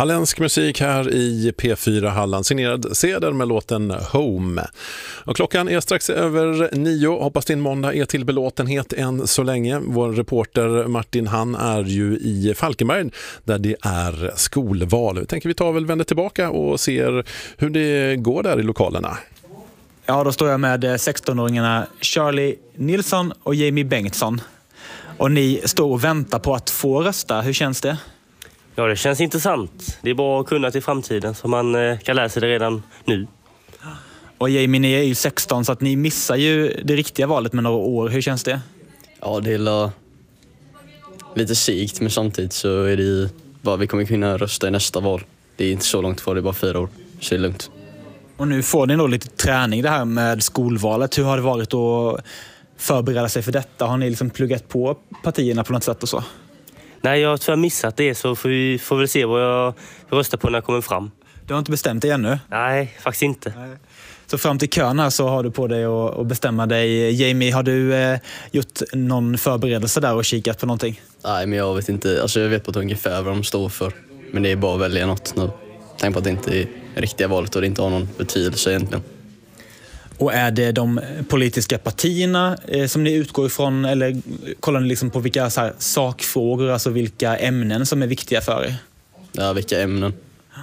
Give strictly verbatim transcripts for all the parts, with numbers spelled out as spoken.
Halländsk musik här i P fyra Halland, signerad Ceder med låten Home. Och klockan är strax över nio. Hoppas din måndag är till belåtenhet än så länge. Vår reporter Martin, han är ju i Falkenberg där det är skolval. Jag tänker vi tar väl vänder tillbaka och ser hur det går där i lokalerna. Ja, då står jag med sexton-åringarna Charlie Nilsson och Jamie Bengtsson. Och ni står och väntar på att få rösta. Hur känns det? Ja, det känns intressant. Det är bra att kunna till framtiden så man kan lära sig det redan nu. Och Jamie, ni är ju sexton så att ni missar ju det riktiga valet med några år. Hur känns det? Ja, det är lite segt, men samtidigt så är det ju bara vi kommer kunna rösta i nästa val. Det är inte så långt kvar, det är bara fyra år. Så det är lugnt. Och nu får ni då lite träning det här med skolvalet. Hur har det varit att förbereda sig för detta? Har ni liksom pluggat på partierna på något sätt och så? Nej, jag har tyvärr missat det så får vi får väl se vad jag röstar på när jag kommer fram. Du har inte bestämt dig ännu? Nej, faktiskt inte. Nej. Så fram till kön här så har du på dig att bestämma dig. Jamie, har du eh, gjort någon förberedelse där och kikat på någonting? Nej, men jag vet inte. Alltså jag vet på ungefär vad de står för. Men det är bara att välja något nu. Tänk på att det inte är riktiga valet och det inte har någon betydelse egentligen. Och är det de politiska partierna eh, som ni utgår ifrån, eller kollar ni liksom på vilka så här, sakfrågor, alltså vilka ämnen som är viktiga för er? Ja, vilka ämnen.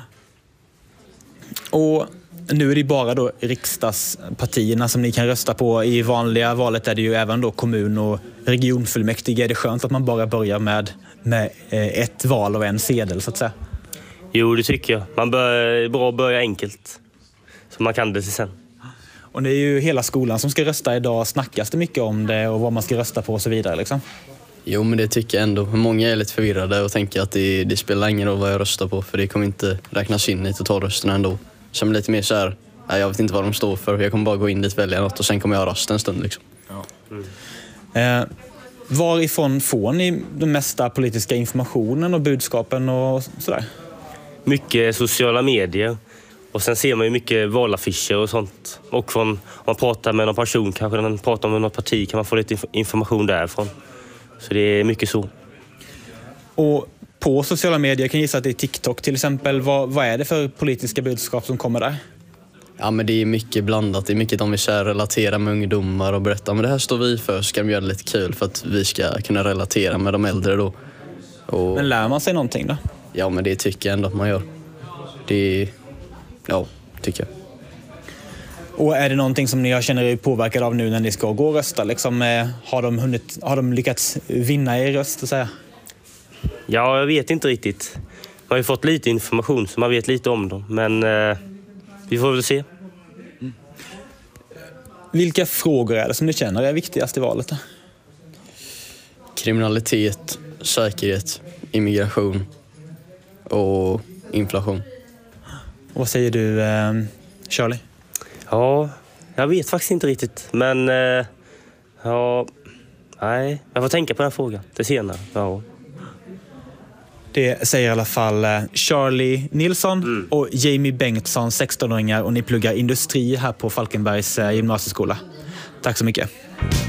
Och nu är det bara då riksdagspartierna som ni kan rösta på. I vanliga valet är det ju även då kommun- och regionfullmäktige. Är det skönt att man bara börjar med, med ett val och en sedel så att säga? Jo, det tycker jag. Man bör, bra att börja enkelt. Så man kan det till sen. Och det är ju hela skolan som ska rösta idag. Snackas det mycket om det och vad man ska rösta på och så vidare liksom? Jo, men det tycker jag ändå. Många är lite förvirrade och tänker att det, det spelar ingen roll vad jag röstar på. För det kommer inte räknas in i totalrösterna ändå. Som lite mer så här, nej, jag vet inte vad de står för. Jag kommer bara gå in dit, välja något och sen kommer jag rösta en stund liksom. Ja. Mm. Eh, varifrån får ni den mesta politiska informationen och budskapen och sådär? Mycket sociala medier. Och sen ser man ju mycket valaffischer och sånt. Och från, om man pratar med någon person, kanske när man pratar med något parti, kan man få lite information därifrån. Så det är mycket så. Och på sociala medier, jag kan gissa att det är TikTok till exempel. Vad, vad är det för politiska budskap som kommer där? Ja, men det är mycket blandat. Det är mycket de vill relatera med ungdomar och berätta. Men det här står vi för, så ska de göra det lite kul för att vi ska kunna relatera med de äldre då. Och men lär man sig någonting då? Ja, men det tycker jag ändå att man gör. Det ja, tycker jag. Och är det någonting som ni känner er påverkade av nu när ni ska gå och rösta? Liksom, eh, har, de hunnit, har de lyckats vinna er röst att säga? Ja, jag vet inte riktigt. Man har ju fått lite information så man vet lite om dem. Men eh, vi får väl se. Mm. Vilka frågor är det som ni känner är viktigast i valet? Då? Kriminalitet, säkerhet, immigration och inflation. Och vad säger du, eh, Charlie? Ja, jag vet faktiskt inte riktigt. Men eh, ja, nej, jag får tänka på den här frågan. Det senare, ja. Det säger i alla fall Charlie Nilsson mm. och Jamie Bengtsson, sexton-åringar, och ni pluggar industri här på Falkenbergs gymnasieskola. Tack så mycket.